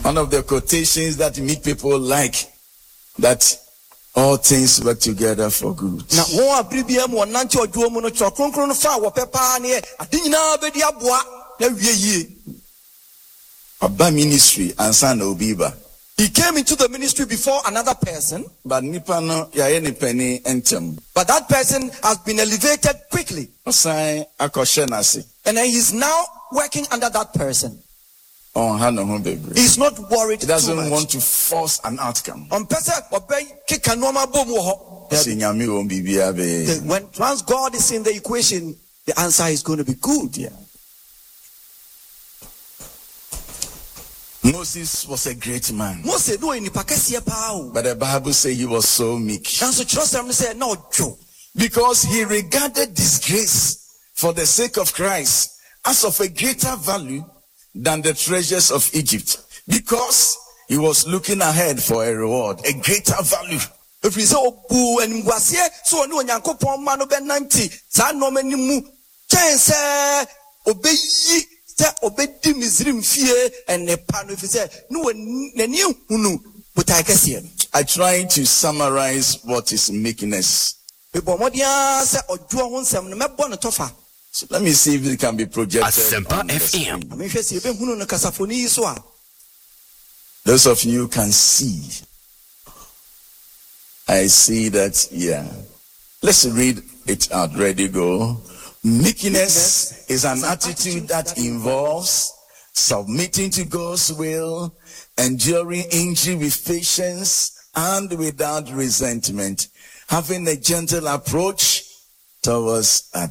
One of the quotations that make people like that all things work together for good. Na wo abribia mo nante oduo mu no tro kronkron no fa wo pepa ne ade nyina bedi aboa na wie yie. Oba ministry and son obiba. He came into the ministry before another person, But nipa no ya ye ni penny entem. but that person has been elevated quickly. Osan akoshe nase. And then he's now working under that person. On ha no ho bebre. He's not worried He too doesn't much. want to force an outcome. On pesa obey kika noma bom wo ho. Si nyame won bibia be. When once God is in the equation, the answer is going to be good. Yeah. Moses was a great man. Mose no enipa kese pa o. But the Bible says he was so meek. Nanso trustem say na ojo. Because he regarded disgrace for the sake of Christ as of a greater value than the treasures of Egypt. Because he was looking ahead for a reward, a greater value. If we say obu enwase so oni onyankopon ma no be 90 sa no manimu chen say obeyi se obedi Misrim fie enepa no if say no nani hunu butai kese. I try to summarize what is meekness. Bebo modia se ojo ho nsem no mebo no tofa. So let me see if it can be projected. Asempa On the FM. screen. Amehwe se ebe hunu no kasafoni yi so a. Those of you can see. I see that, yeah. Let's read it out. Ready, go. Meekness is an attitude that involves submitting to God's will, enduring injury with patience and without resentment, having a gentle approach towards others.